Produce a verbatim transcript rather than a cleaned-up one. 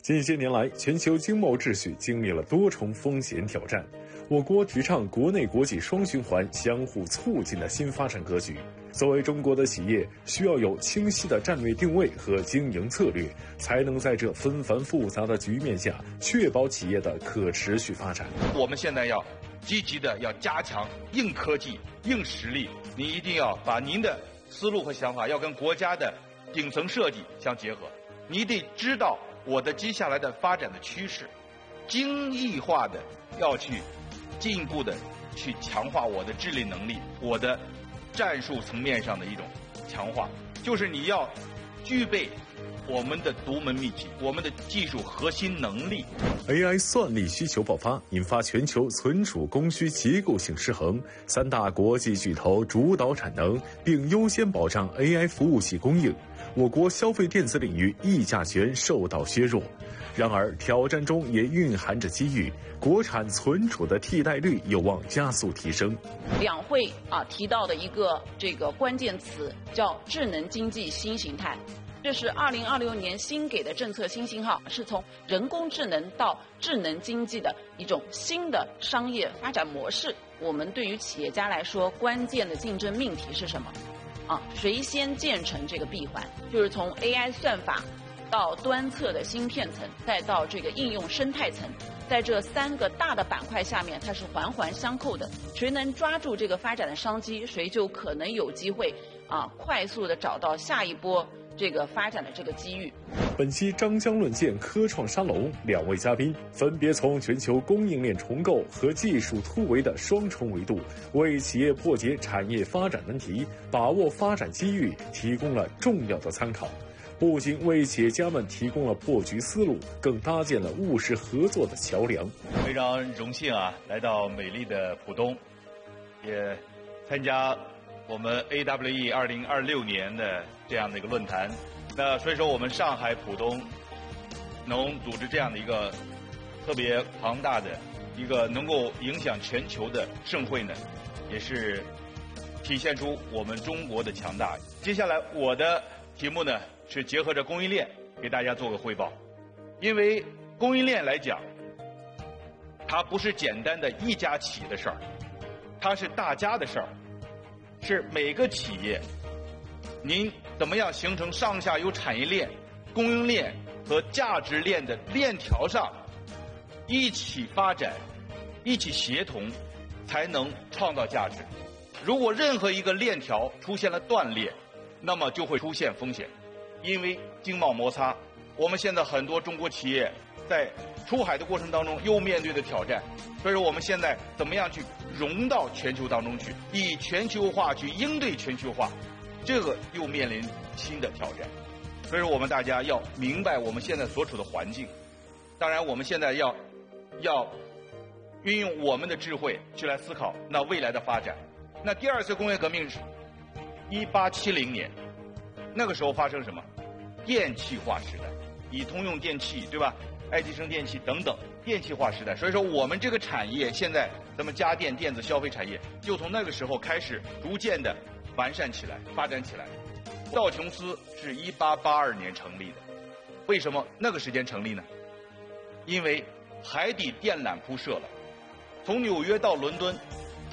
近些年来，全球经贸秩序经历了多重风险挑战。我国提倡国内国际双循环相互促进的新发展格局。作为中国的企业，需要有清晰的战略定位和经营策略，才能在这纷繁复杂的局面下，确保企业的可持续发展。 我们现在要积极的要加强硬科技、硬实力，你一定要把您的思路和想法要跟国家的顶层设计相结合。你得知道我的接下来的发展的趋势，精益化的要去进一步的去强化我的治理能力，我的战术层面上的一种强化，就是你要具备我们的独门秘籍，我们的技术核心能力。 A I 算力需求爆发，引发全球存储供需结构性失衡，三大国际巨头主导产能，并优先保障 A I 服务器供应。我国消费电子领域议价权受到削弱。然而，挑战中也蕴含着机遇，国产存储的替代率有望加速提升。 两会啊提到的一个这个关键词叫智能经济新形态。这是二零二六年新给的政策新信号，是从人工智能到智能经济的一种新的商业发展模式。我们对于企业家来说，关键的竞争命题是什么？啊，谁先建成这个闭环？就是从 A I 算法到端侧的芯片层，再到这个应用生态层，在这三个大的板块下面，它是环环相扣的。谁能抓住这个发展的商机，谁就可能有机会啊，快速的找到下一波这个发展的这个机遇。 本期张江论剑科创沙龙，两位嘉宾分别从全球供应链重构和技术突围的双重维度，为企业破解产业发展难题、把握发展机遇提供了重要的参考。不仅为企业家们提供了破局思路，更搭建了务实合作的桥梁。 非常荣幸啊，来到美丽的浦东，也参加我们 A W E 二零二六年的这样的一个论坛。那所以说，我们上海浦东能组织这样的一个特别庞大的一个能够影响全球的盛会呢，也是体现出我们中国的强大。接下来我的题目呢是结合着供应链给大家做个汇报，因为供应链来讲，它不是简单的一家企业的事儿，它是大家的事儿，是每个企业您怎么样形成上下游产业链、供应链和价值链的链条上一起发展、一起协同，才能创造价值。如果任何一个链条出现了断裂，那么就会出现风险。因为经贸摩擦，我们现在很多中国企业在出海的过程当中又面对的挑战，所以说我们现在怎么样去融到全球当中去，以全球化去应对全球化，这个又面临新的挑战。所以说我们大家要明白我们现在所处的环境，当然我们现在要要运用我们的智慧去来思考那未来的发展。那第二次工业革命是一八七零年，那个时候发生什么？电气化时代，以通用电气，对吧？爱迪生电器等等，电气化时代。所以说我们这个产业现在咱们家电电子消费产业就从那个时候开始逐渐的完善起来，发展起来。道琼斯是一八八二年成立的，为什么那个时间成立呢？因为海底电缆铺设了，从纽约到伦敦